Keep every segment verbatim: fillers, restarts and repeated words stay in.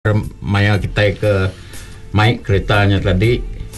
maya kita ke naik keretanya tadi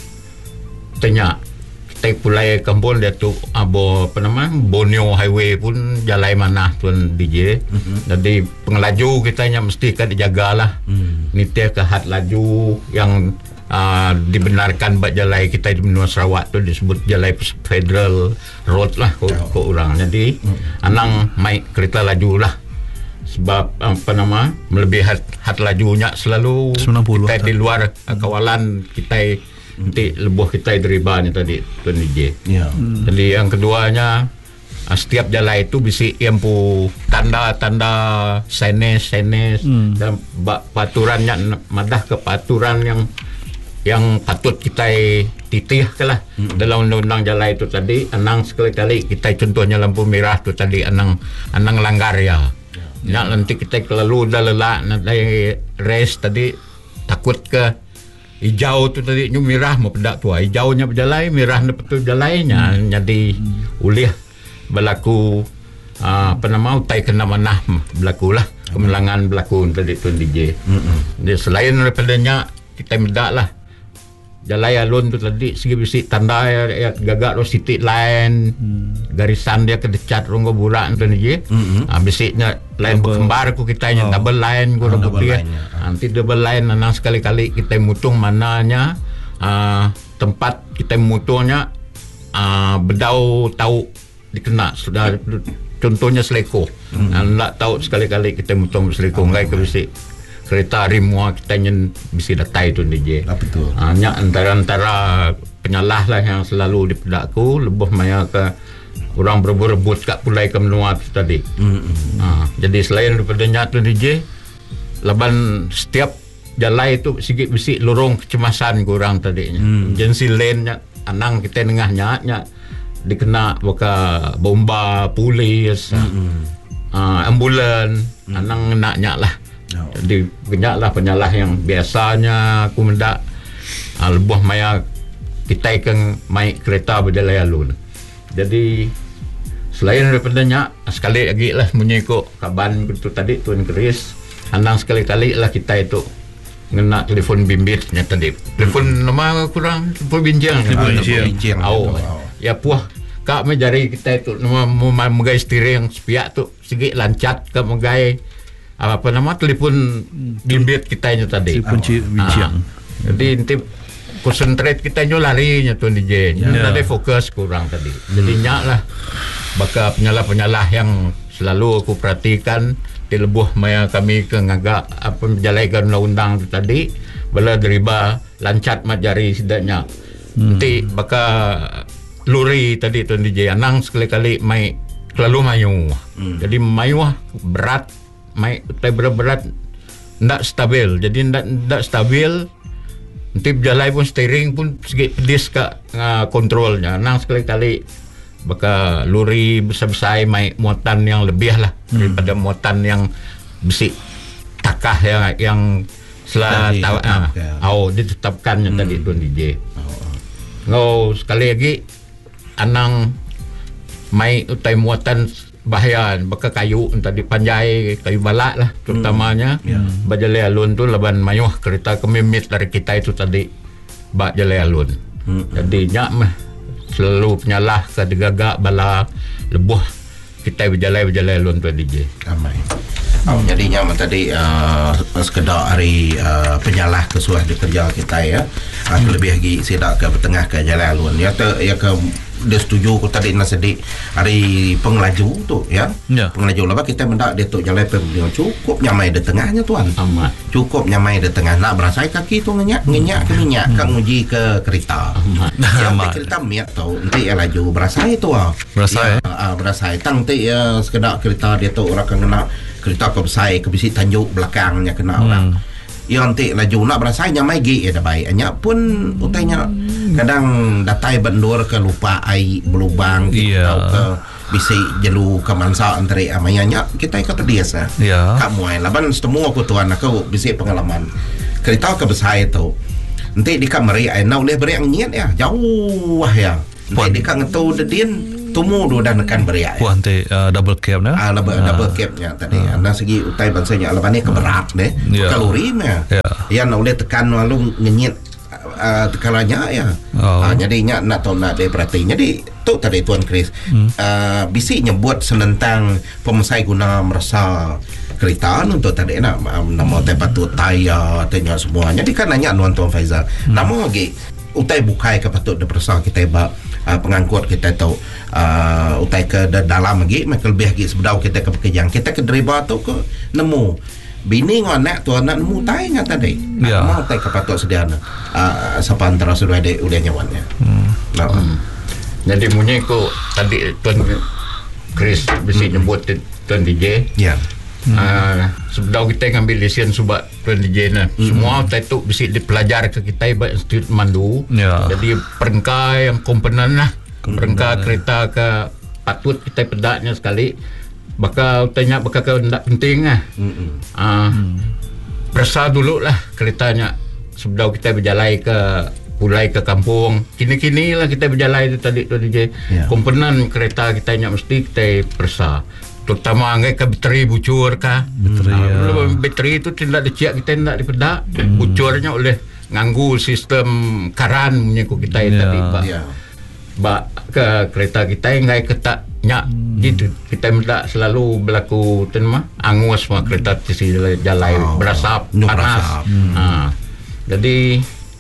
tanya kita pulai kampung dia tu abo apa nama Borneo Highway pun jalan mana tuan D J. Mm-hmm. Jadi pengelaju kitanya mesti kan dijagalah. Mm. Ni dia ke hat laju yang uh, dibenarkan buat jalan kita di benua Sarawak tu disebut jalan Federal Road lah ko, oh. ko orang. Jadi mm. anang naik kereta laju lah. Sebab apa nama melebihi hat, hat lajunya selalu sembilan puluh kita di luar hmm. kawalan kita nanti lebuh kita deribanya tadi tuan D J. Ya. Hmm. Jadi yang keduanya setiap jalan itu bisi empu tanda-tanda senes-senes hmm. dan paturannya madah ke paturan yang yang patut kita titih lah hmm. dalam undang-undang jalan itu tadi anang sekali-kali kita contohnya lampu merah tu tadi anang anang langgar ya. Ya, nanti kita kelalu dah lelah nanti rest tadi takut ke hijau tu tadi nyu merah mau pedak tu hijaunya berjalan merah betul jalannya hmm. jadi hmm. ulih berlaku uh, apa nama utai kena manah berlaku lah kemenangan berlaku tadi tuan D J. Hmm. Jadi selain daripadanya kita medak lah jalan alun tu tadi segi bisi tanda ya, ya gagak ro sitik line hmm. garisan dia kedecat ronggo burak tu ni hmm. ah bisiknya line berkembar ku kita nya oh. double line ku oh, double line nanti double line nanang sekali-kali kita mutung mananya uh, tempat kita mutungnya uh, bedau tahu dikena sudah contohnya seleko hmm. nak tahu sekali-kali kita mutung seleko ngai ke bisik kereta rimua kita nyen bisi datai tu D J. Ah, betul. Hanya antara-antara penyalah lah yang selalu dipedakku lebih maya ke orang berebut-rebut kat pulai ke menua tu tadi. Mm-hmm. Ha, jadi selain daripadanya tu D J, laban setiap jalan itu sikit bisi lorong kecemasan kurang tadinya. Mm. Agensi lane-nya anang kita tengahnya nya dikena baka bomba polis, mm-hmm. uh, ambulan, mm. anang naknya lah. No. Jadi banyaklah penyalah yang biasanya aku mendak uh, lebuh maya kita ikan naik kereta berjalan alun. Jadi selain daripadanya sekali lagi lah menyekok kaban itu tadi Tuan Chris andang sekali-kali lah kita itu ngena telefon bimbitnya tadi telefon nama kurang telefon binjang telefon binjang oh ya puah kak menjari kita itu nama megai steering sepiak tu segi lancat ke megai apa nama telefon bimbit kita nya tadi telefon binjang jadi nanti konsentrate kita nyo larinya tu D J nya yeah. Tadi fokus kurang tadi hmm. Jadinya lah baka penyalah-penyalah yang selalu aku perhatikan di lebuh maya kami ke ngagak apa menjalankan undang-undang tu tadi bala deriba lancat majari sedaknya hmm. Nanti baka luri tadi tu D J anang sekali-kali mai selalu mayu hmm. Jadi mayu berat mai berat-berat ndak stabil jadi ndak ndak stabil. Nanti berjalan pun steering pun sikit pedis kat uh, kontrolnya. Nang sekali-kali baka lori besar-besar mai muatan yang lebih lah hmm. daripada muatan yang besi takah yang yang setelah tahu ah oh ditetapkannya hmm. tadi Tuan D J. Oh. Ngau sekali lagi anang mai utai muatan bahaya baka kayu tadi panjai kayu balak lah terutamanya hmm. yeah. Bajalai alun tu laban mayuh kereta kemimit dari kita itu tadi bak jalai alun hmm. Jadi nyak mah selalu penyalah kadegagak bala lebuh kita berjalai-berjalai alun tu D J ramai. Oh, jadi nyak tadi uh, sekedar hari uh, penyalah kesuah di kerja kita ya. Uh, hmm. Lebih lagi sedak ke bertengah ke jalan alun ya te, ya ke dia setuju aku tadi nak sedih hari pengelaju tu ya, ya. Pengelaju lah kita mendak dia tu jalan pembelian cukup nyamai di tengahnya tuan amat cukup nyamai di tengah nak berasai kaki tu ngenyak ngenyak ke minyak hmm. Kak nguji ke kereta yang kereta miak tau nanti ya laju berasai tu ah berasai ya, uh, berasai tang ti ya sekedar kereta dia tu orang kena kereta ke besar ke bisi tanjuk belakangnya kena hmm. orang yang nanti laju nak berasai nyamai gi ya dah baik anyak pun utainya kadang datai bendur ke lupa ai berlubang yeah. Atau ke bisi jelu ke mansa antara amayanya kita ikut biasa yeah. Kamu ai laban semua aku tuan aku bisi pengalaman kereta ke besar itu nanti di kamari ai nau leh beri ang nyet ya jauh wah ya nanti di kang ngatu dedin tumu do dah nekan beriak. Puan te uh, double cab na. Ah, double, uh, double capnya tadi. Uh. Nah segi utai bansanya lepas ni keberat deh. Yeah. Kalori mah. Yeah. Ya nak boleh tekan lalu ngenyit uh, tekalannya ya. Oh. Uh, jadi nya nak tahu nak dia perhati. Jadi tu tadi Tuan Chris. Hmm. Uh, bisi nyebut senentang pemesai guna merasa kereta untuk tadi nak nama tempat tu tayar tanya semua. Jadi kan nanya Tuan Tuan Faizal. Hmm. Nama lagi utai bukai ke patut dipersa kita ba uh, pengangkut kita tahu uh, utai ke dalam lagi maka lebih lagi sebedau kita ke pekerjaan kita ke driver tu ke nemu bini ngan anak tu anak nemu tai ngah tadi ya. Mau utai ke patut sediana uh, sapa antara sudah ada udah nyawannya. hmm. Nah, hmm. Jadi munyi ko tadi Tuan Chris bisi hmm. nyebut Tuan D J ya. Hmm. Uh, sebelum kita ngambil lesen subak Tuan D J na, hmm. semua kita tu bisa dipelajar ke kita by Institut Mandu. Yeah. Jadi perengka yang komponen lah, perengka kereta ke patut kita pedaknya sekali. Bakal tanya bakal ke tidak penting lah. Hmm. Uh, hmm. Perasa dulu lah keretanya sebelum kita berjalan ke pulai ke kampung. Kini-kini lah kita berjalan itu tadi Tuan D J. Yeah. Komponen kereta kita nya mesti kita perasa. Terutama angai ke bateri bucur kah bateri, uh, ya. Bateri itu tidak diciak kita tidak dipedak. hmm. Bucurnya oleh nganggu sistem karan punya kita yeah. tadi ba, yeah. ba ke kereta kita angai ketak nyak hmm. gitu kita tidak selalu berlaku tenma angus mah kereta tisi jalan oh. berasap panas. hmm. Ha. Jadi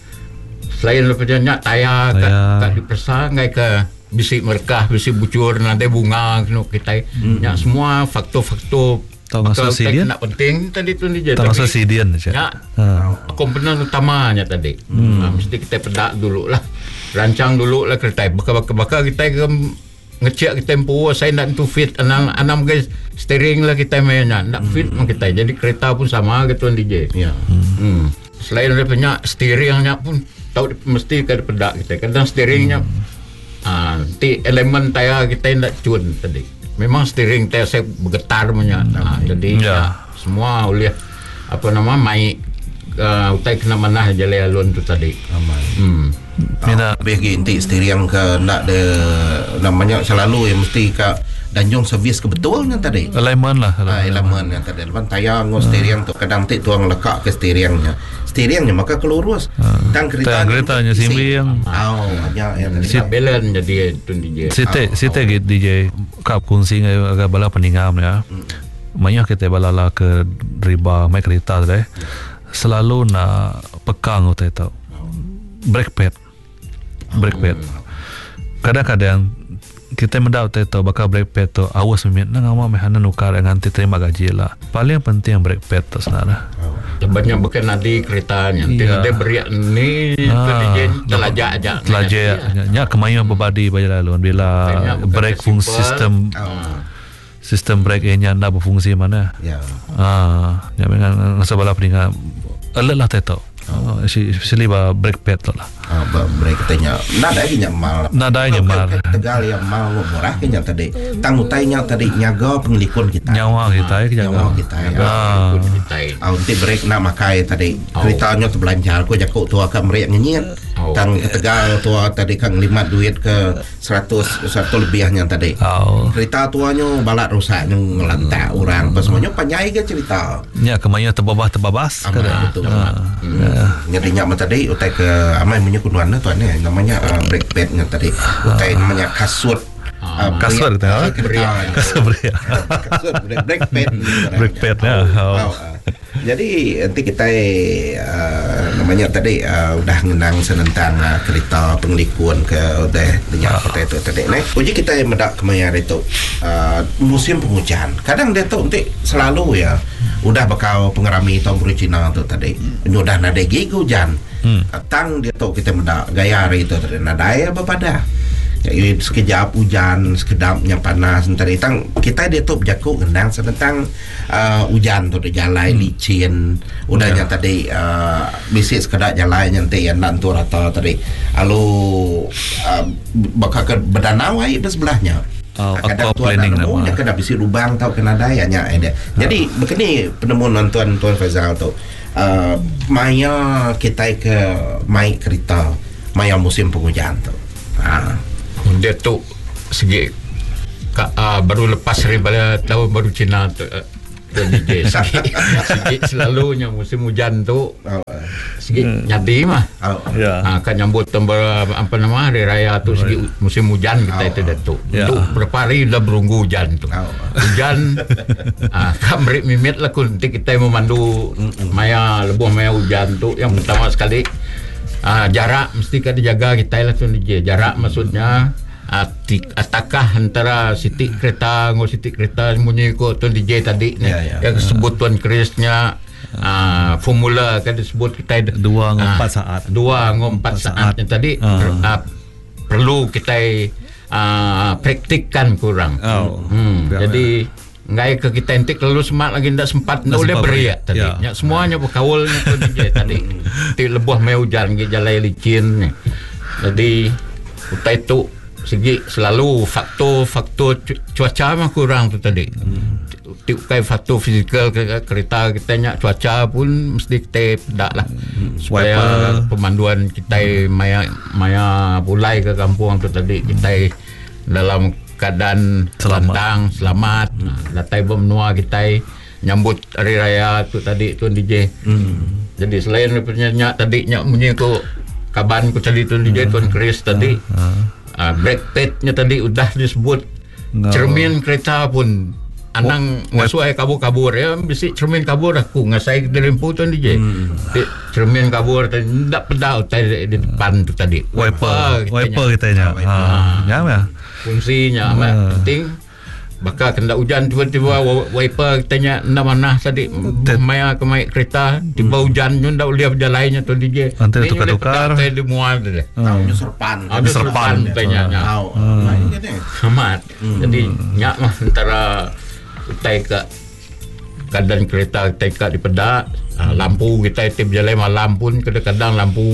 selain daripada nyak tayar kat dipersa angai ke bisi merkah, bisi bucur, nanti bunga kita, hmm. ya semua faktor-faktor bakal nak penting tadi tu ni je. Termasuk sidian je. Ya, ha. komponen utamanya tadi. Hmm. Nah, mesti kita pedak dulu lah, rancang dulu lah kereta. Bakal-bakal kita ngecek kita tempo, saya nak tu fit, enam enam guys steering lah kita mainnya, nak fit hmm. kita. Jadi kereta pun sama gitu D J. Ya. Hmm. Hmm. Selain daripada steeringnya pun tahu mesti kada pedak kita. Kadang steeringnya hmm. Ah, ti elemen tayar kita tidak cun tadi. Memang steering tayar saya bergetar punya. Ah, jadi ya. Ya, semua oleh apa nama mai uh, utai kena mana jalan alun tu tadi. Aman. Hmm. Mina bagi inti steering ke nak de namanya selalu yang mesti ke danjung servis kebetulnya tadi. Alignment lah. Ah, alignment yang tadi. Lepas tayar ngos steering tu kadang ti tuang lekak ke steeringnya. Steeringnya maka kelurus. Tang kereta keretanya simbi yang oh banyak yang sit balance jadi tu D J. Site site gitu D J kap kunci agak bala peningam ya. Banyak kita bala lah ke riba mai kereta tadi. Selalu nak pekang utai tahu. Brake pad. Brake pad. Kadang-kadang kita mendapat tahu bakal brake pad tu awas memang nang awak mehana nukar dengan terima gaji lah. Paling penting brake pad tu sebenarnya. Banyak bukan nadi keretanya. Tidak ada beriak ni telajak aja. Telajak. Nya kemayu berbadi bayar lalu bila brake fungsi sistem sistem brake nya ndak berfungsi mana. Ya. Ah, nya memang sebelah peningan alert lah tahu. Oh, especially ba brake pad tu lah. Ah, ba brake tanya. Nada lagi nya mal. Nada nya mal. Tegal yang mal murah nya tadi. Tang utainya tadi nyaga pengelikun kita. Nyawa kita ya nyawa kita. Ah, ah untuk brake nak makai tadi. Keretanya tu belanjar ko jakuk tu akan meriak nyenyit. Tang Tegal tu tadi kang limat duit ke seratus satu lebihnya tadi. Kereta tuanya balat rusak yang ngelantak orang. Pas semuanya panjai ke cerita. Nya kemanya terbabas-terbabas ke betul. Jadi nyak tadi utai ke amai punya kunuan tuan ni namanya uh, brake pad nya tadi utai namanya kasut uh, kasut kita kasut beriak kasut brake pad brake pad ya. Jadi nanti kita uh, namanya tadi uh, udah ngenang senentang uh, kereta pengelikun ke udah dengar kata itu tadi nih. Uji kita mendak kemayan itu uh, musim penghujan. Kadang dia tu nanti selalu ya udah bakal pengerami tahun Cina tu tadi. Udah nada gigi hujan. Hmm. Tang dia tu kita mendak gaya hari itu tadi nada ya bepada. Ya, sekejap hujan, sekedapnya panas. Ntar itang kita dia tu berjaku gendang senentang uh, hujan tu di jalan hmm. licin. Udahnya yeah. tadi uh, bisik sekedap jalan nanti yang nanti rata tadi. Lalu uh, bakal ke berdanau air di sebelahnya. Oh, kadang tuan nak nemu, dia kena bisik lubang tau kena dayanya. Eh, jadi oh. begini penemuan tuan tuan Faizal tu. Uh, maya kita ke mai kereta, maya musim penghujan tu. Ah. Dia tu segi ka, uh, baru lepas daripada tahun baru Cina tu, uh, tu D J sikit, sikit selalunya musim hujan tu sikit hmm. nyadi mah Oh. Ya. uh, kan nyambut tember, apa nama hari raya tu sikit musim hujan kita Oh. itu datuk Ya. tu berapa hari dah berunggu hujan tu Oh. hujan uh, kan merik mimit lah kun nanti kita memandu maya lebuh maya hujan tu yang pertama sekali uh, jarak mesti kan dijaga kita lah tu D J jarak maksudnya Atik, atakah antara siti kereta ngau siti kereta sembunyi ko Tuan D J tadi ni Ya, ya. yang sebut Tuan Krisnya uh, formula kan disebut kita Dua ngau ah, empat saat. dua ngau empat saat yang tadi Ah. per, uh, perlu kita uh, praktikkan kurang Oh. hmm, Ya, jadi ngai ke kita entik lalu semat lagi ndak sempat ndak boleh sempat beri beri. tadi Ya. ya. semuanya berkawalnya Tuan D J tadi ti lebuh mai hujan ke jalan licin ni. Jadi utai tu segi selalu faktor-faktor cu- cuaca mah kurang tu tadi. Hmm. Tiup kai faktor fizikal ke kereta kita nya cuaca pun mesti kita dak lah. Hmm. Supaya Wiper. pemanduan kita maya maya pulai ke kampung tu tadi kita dalam keadaan Selamat. lantang, selamat. Hmm. Nah, latai benua kita nyambut hari raya tu tadi Tuan D J. Hmm. Jadi selain daripada nyak tadi nyak bunyi ko kaban ko tadi Tuan D J Tuan Chris tadi. Uh, brake padnya tadi udah disebut No. cermin kereta pun anang Oh, masuk ay kabur-kabur ya bisi cermin kabur aku ngasai dirimpu Tuan D J. Hmm. Cermin kabur tadi ndak pedau tadi di depan tu tadi. Wiper, wiper kita nya. Ha. Ya ya. Fungsinya Ah. amat penting. Bakal kena hujan tiba-tiba wiper kita nya ndak mana tadi maya ke mai kereta tiba hujan ndak boleh berjalannya Tuan D J. Nanti tukar-tukar. Tadi di mual tadi. Tahu serpan. Ada serpan tanya nya. Tahu. Lain kan eh. Amat. Jadi nyak mah antara utai ke keadaan kereta kita di pedak, uh, lampu kita tiap jalan malam pun kadang-kadang lampu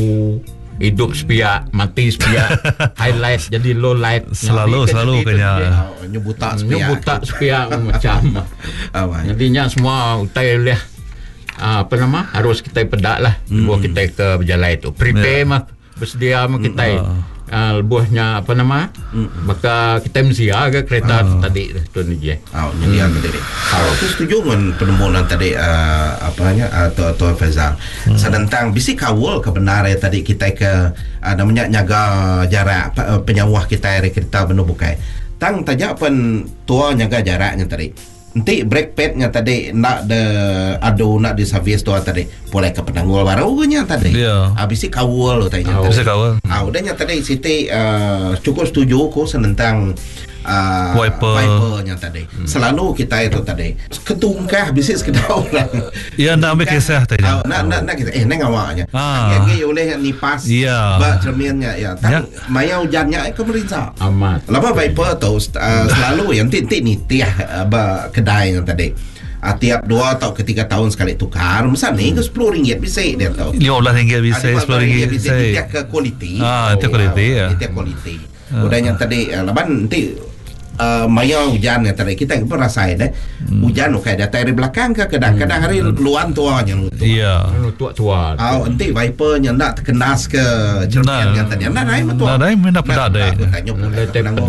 hidup sepiak, mati sepiak, highlight jadi low light. Selalu selalu kena Tahu nyebutak sepiak. nyebutak sepiak macam. Awak. Jadinya semua utai lihat uh, apa nama harus kita pedak lah hmm. buat kita ke berjalan itu. Prepare mah bersedia mah kita. Uh, lebuhnya apa nama mm. maka kita mesti aga kereta uh. tadi Tuan D J. Oh, jadi hmm. tadi. Kalau aku setuju dengan penemuan tadi uh, apanya atau uh, Tuan Faizal. Hmm. Sedentang bisi kawal kebenaran tadi kita ke uh, namanya nyaga jarak uh, penyawah kita dari kereta benda bukai. Tang tajak pun tua nyaga jaraknya tadi. Nanti brake padnya tadi nak de ado nak di service tua tadi boleh ke penanggul baru nya tadi. Ya. Habis si kawal lo tanya. Bisa kawal. Ah, udahnya tadi Siti uh, cukup setuju ko senentang uh, Wiper. wipernya tadi. Hmm. Selalu kita itu tadi ketungkah bisnis ke orang. Ya nak ambil kisah tadi. Oh, nak nak nak kita eh neng awaknya. Ah. Lagi oleh nipas. Ya. Ba cerminnya ya. Tang Ya. maya hujannya ke merintah. Amat. Lama wiper tu uh, selalu yang titik ni tiah uh, ba kedai yang tadi. Uh, tiap dua atau ketiga tahun sekali tukar. Misal ni ke sepuluh ringgit bisa dia tahu. lima belas ringgit bisa, sepuluh ringgit bisa. Dia ke kualiti. Ah, itu kualiti ya. Dia kualiti. Udahnya tadi uh, laban nanti Uh, maya hujan ya tadi kita pun rasain deh hmm. hujan okay datang dari belakang ke kadang-kadang hari hmm. luan tuanya iya tua-tua ah nanti wipernya nak terkenas ke cermin yang tadi nak naik betul nak naik nak pedak deh tanya boleh pedak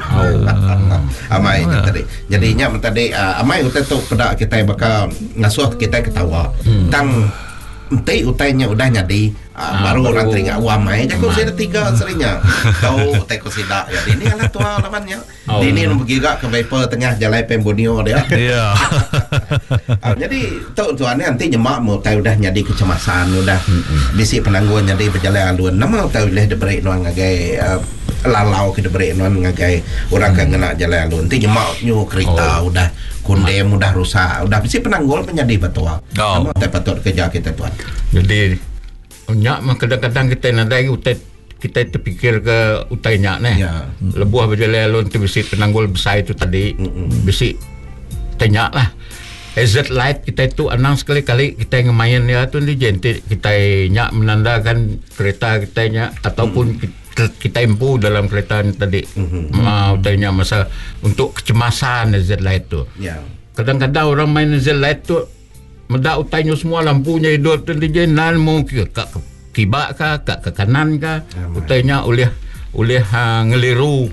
amai tadi jadinya tadi amai utai tu pedak kita bakal ngasuh kita ketawa tang nanti utainya udah nyadi uh, baru orang teringat wamai jadi saya ada tiga seringnya tahu utai ko sidak ya ini adalah tua lamannya ini nak pergi ke wiper tengah jalan Pembonio dia iya jadi tahu tuannya nanti nyemak mau utai udah nyadi kecemasan udah bisi penangguhan nyadi berjalan aluan nama utai boleh diberi nuan ngagai lalau ke diberi nuan ngagai orang kan kena jalan aluan nanti nyemak nyu kereta udah kondem udah rusak udah bisi penanggul menjadi betua nama utai patut kerja kita tuan. Jadi nyak mah kadang-kadang kita nadai utai kita terfikir ke utai nyak ni. Ya. Lebuh berjalan alun tu bisi penanggul besar itu tadi. Mm-mm. Bisi tenyak lah. Hazard light kita itu anang sekali-kali kita ngemain ya tu ni jentik kita nyak menandakan kereta kita nyak ataupun mm. kita, kita impu dalam kereta ni tadi. Mm-hmm. Ma utai nyak masa untuk kecemasan hazard light tu. Ya. Kadang-kadang orang main hazard light tu medak utainya semua lampunya hidup tu dia nan mau ke ke kibak ke ke, ke kanan ke utainya oleh oleh uh, ngeliru ke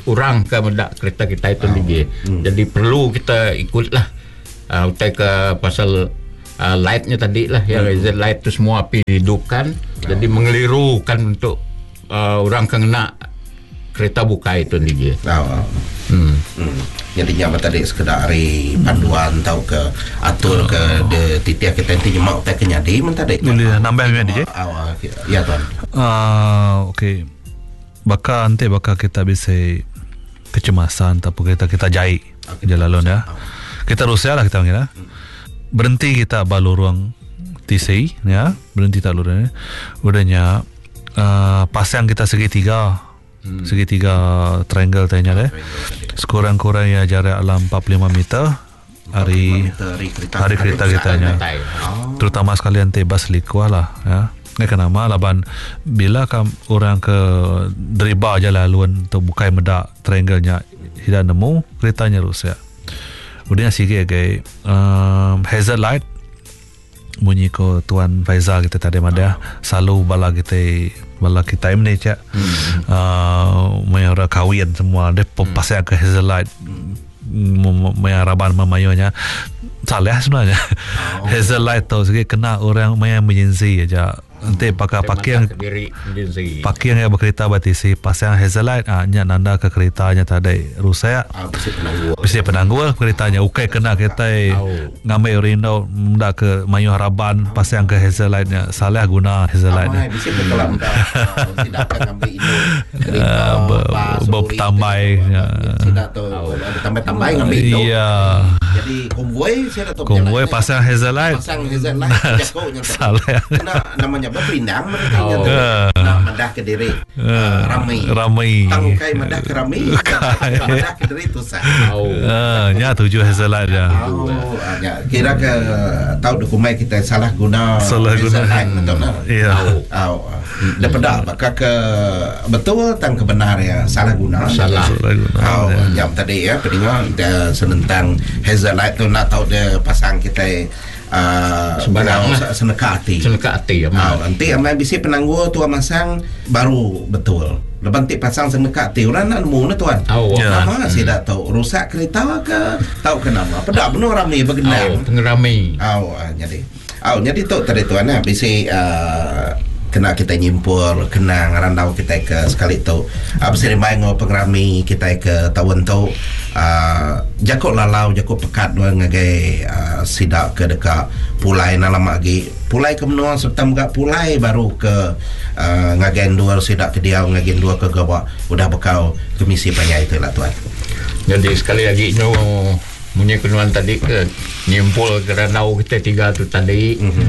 orang ke mendak kereta kita itu Oh. D J. Hmm. Jadi perlu kita ikutlah uh, utai ke pasal uh, lightnya tadi lah, yang hmm. hazard light tu semua api dihidupkan. Oh. Jadi mengelirukan untuk uh, orang kena kereta buka itu D J. Oh, oh. Hmm. Hmm. Jadi nyama tadi sekedar hari panduan tau ke atur ke de titiak kita nanti nyemak utai kenyadi men tadi. Boleh nambah D J? Oh, ya tuan. Ah, okey. Baka ante baka kita bisa kecemasan tapi kita kita jai Okay. jalan ya. Kita rusia lah kita panggil ya. Berhenti kita balu ruang T C ya, berhenti tak lurus. Udahnya uh, pasang kita segitiga. Hmm. Segitiga triangle tanya deh. Sekurang-kurang ya jarak alam empat puluh lima meter. Hari hari kereta kita nya. Terutama sekalian tebas likuah lah ya. Ngai kenapa laban bila kam orang ke deriba aja laluan tu bukai medak triangle nya tidak nemu keretanya rusak. Udahnya sige gay um, hazard light bunyi ko tuan Faizal kita tadi mada selalu bala kita bala kita ini cak hmm. uh, mayora kawian semua de hmm. pasang ke hazard light hmm. mayaraban mamayonya salah sebenarnya. Oh. Hazard light tu sige kena orang maya emergency aja. Nanti pakai pakaian pakaian yang berkereta batisi pasang hazard light ah nya nanda ke keretanya tadi rusak ah besi penanggul besi penanggul keretanya ukai kena kereta oh. ngambil urindo menda ke mayu harapan pasang ke hazard lightnya salah guna hazard light ah besi kelam dah tidak akan ambil itu kereta bab tambai tidak tahu tambah-tambah ngambil itu iya jadi konvoi saya dah tahu konvoi pasang hazard light pasang hazard light jakonya salah nah namanya berpindang mereka oh. Nah, mendah ke diri uh, ramai ramai tangkai mendah ke ramai mendah ke diri tu sah oh. uh, nya tujuh hazard light dah oh ya kira ke tahu dokumen kita salah guna salah guna betul tak iya oh daripada maka ke betul tang kebenar ya salah guna salah guna oh jam tadi ya pendengar senentang hazard light tu nak tahu dia pasang kita Uh, sembarang seneka hati seneka hati ya oh, nanti amai bisi penangguh tuan masang baru betul lepas nanti pasang seneka hati orang nak nemu ni tuan oh, ya. Nama saya tak tahu rusak kereta ke tahu kenapa pedak benar ramai bergenang oh, tengah ramai oh, jadi oh, jadi tu tadi tuan ya bisi uh, kena kita nyimpul kena ngarandau kita ke sekali tu apa sih main ngau pengrami kita ke tahun tu uh, jakok lalau jakok pekat dua ngagai uh, sidak ke dekat pulai nalam lagi pulai ke menua serta muka pulai baru ke uh, ngagen dua sidak ke dia ngagen dua ke gawak udah bekau ke misi banyak itu lah tuan. Jadi sekali lagi nyo punya kenuan tadi ke nyimpul ke randau kita tiga tu tadi mm-hmm.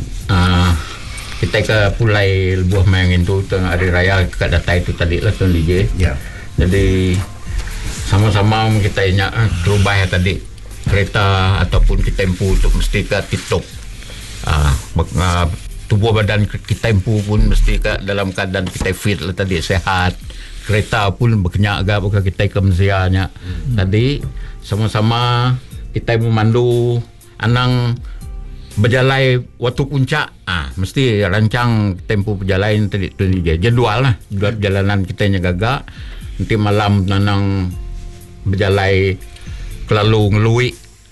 uh, kita ke pulai buah main itu tengah hari raya kat datai itu tadi lah tuan D J. Ya. Jadi sama-sama kita ingat eh, terubah ya tadi kereta ataupun kita tempuh untuk mesti ke TikTok. Ah, uh, tubuh badan kita tempuh pun mesti ke dalam keadaan kita fit lah tadi sehat. Kereta pun berkenyak agak bukan kita ke mesianya. Hmm. Tadi sama-sama kita memandu anang berjalan waktu puncak ah mesti rancang tempoh perjalanan tadi tu jadual lah jadual perjalanan kita nya gagak nanti malam nanang berjalan kelalu ngelui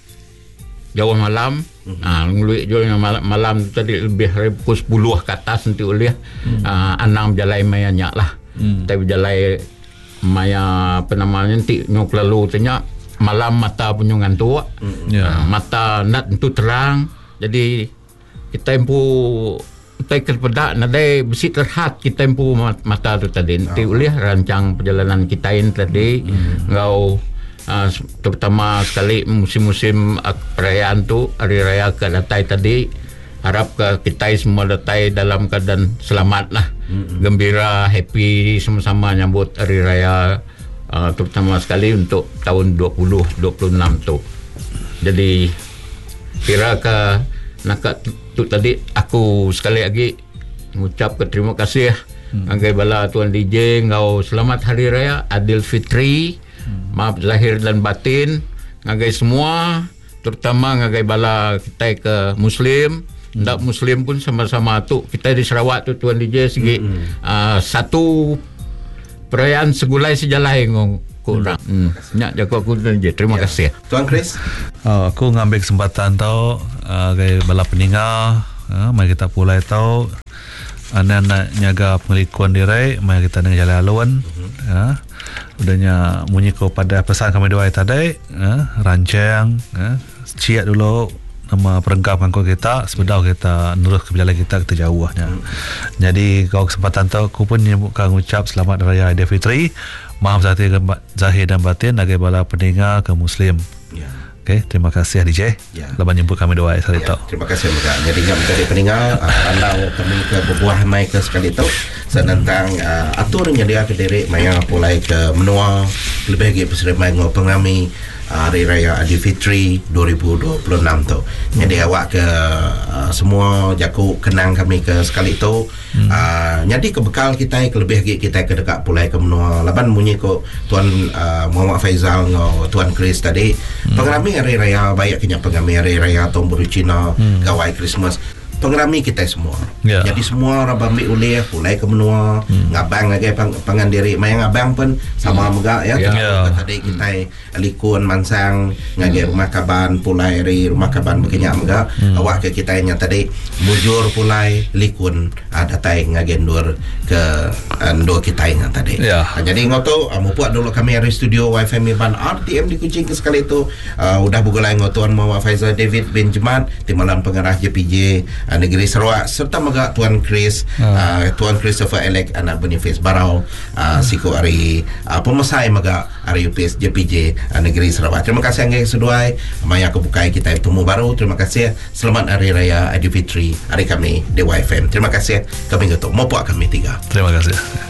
jauh malam mm-hmm. ah ngelui jauh malam, malam tadi lebih dari pukul sepuluh ke atas nanti oleh mm-hmm. ah, anang berjalan maya nyak lah mm-hmm. tapi berjalan maya apa namanya nanti nyok kelalu tanya malam mata punya ngantuk mm-hmm. yeah. ah, mata nak tentu terang. Jadi kita tempu kita kepedak nadai besi terhad kita tempu mata tu tadi nanti oh. Oleh rancang perjalanan kita ini tadi mm-hmm. Ngau uh, terutama sekali musim-musim perayaan tu hari raya ke datai tadi harap ke kita semua datai dalam keadaan selamat lah mm-hmm. Gembira happy sama-sama nyambut hari raya uh, terutama sekali untuk tahun dua ribu dua puluh enam tu. Jadi kira ke nak tu tadi aku sekali lagi mengucap ke terima kasih hmm. Anggai bala tuan D J ngau selamat hari raya Adil Fitri hmm. Maaf lahir dan batin ngagai semua terutama ngagai bala kita ke muslim ndak hmm. muslim pun sama-sama tu kita di Sarawak tu tuan D J segi hmm. uh, satu perayaan segulai sejalai ngong kurang. Hmm. Nak jaga aku je. Terima Ya. kasih. Tuan Chris. Oh, aku ngambil kesempatan tau uh, gaya bala peninggal, uh, mari kita pulai tau anda nak nyaga pengelikuan diri, mari kita dengan jalan aluan. Uh, udahnya munyi ko pada pesan kami dua tadi, uh, rancang, uh, ciat dulu nama perengkap angkut kita, sebedau kita nurus ke berjalan kita kita jauhnya. Hmm. Jadi kau kesempatan tu aku pun nyebutkan ucap selamat Raya Aidilfitri. Maaf zahir, zahir dan batin bagi bala pendengar ke Muslim. Ya. Okey, terima kasih D J. Ya. Lepas jemput kami doa sekali Ya, tau. terima kasih juga. Jadi yang menjadi peninggal uh, randau kami ke berbuah mai ke sekali tu tentang uh, aturnya dia ke diri maya pulai ke menua lebih lagi peserta mai ngau pengami uh, Hari Raya Aidilfitri dua ribu dua puluh enam tu. Jadi awak ke uh, semua jaku kenang kami ke sekali tu. Hmm. Uh, jadi ke bekal kita ke lebih lagi kita ke dekat pulai ke menua laban munyi ko Tuan uh, Muhammad Faizal ngau Tuan Chris tadi. Hmm. Pengerami Hari Raya banyak kena pengerami Hari Raya Tahun Baru Cina, hmm. gawai Christmas. Pengerami kita semua. Yeah. Jadi semua orang ambil ulih pulai ke menua, hmm. ngabang lagi pang, pangan diri. Mayang ngabang pun sama hmm. megak ya. Yeah. Yeah. Tadi kita likun mansang ngagi hmm. rumah kaban pulai dari rumah kaban berkenyak megak. Hmm. Awak ke kita yang tadi mujur pulai likun ada tai ngagi ndur ke ndur kita yang tadi. Yeah. Nah, jadi ngoto uh, membuat dulu kami dari studio Y F M Ban R T M di Kuching ke sekali itu uh, udah bugulai ngotuan Muhammad Faizal David bin Jemat timbalan pengarah J P J uh, Negeri Sarawak serta megak Tuan Chris uh. Uh, Tuan Christopher Elek anak Boniface Barau uh, siku hari uh, pemesai megak hari U P S J P J uh, Negeri Sarawak. Terima kasih anggai seduai maya kebukai kita bertemu baru. Terima kasih. Selamat Hari Raya Aidilfitri hari kami di Y F M. Terima kasih. Kami ngoto mopo kami tiga. Terima kasih.